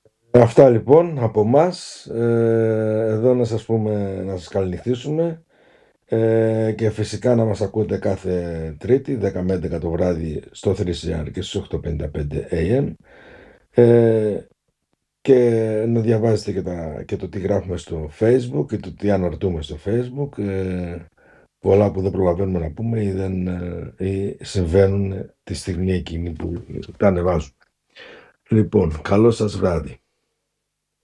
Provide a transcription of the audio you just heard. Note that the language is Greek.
Αυτά λοιπόν από μας. Εδώ να σας πούμε, να σας καληνυχτήσουμε. Και φυσικά να μας ακούτε κάθε Τρίτη, 10 με 11 το βράδυ στο 3CR και στις 8:55 AM. Και να διαβάζετε και το τι γράφουμε στο Facebook και το τι αναρτούμε στο Facebook. Πολλά που δεν προλαβαίνουμε να πούμε ή συμβαίνουν τη στιγμή εκείνη που τα ανεβάζουμε. Λοιπόν, καλό σας βράδυ.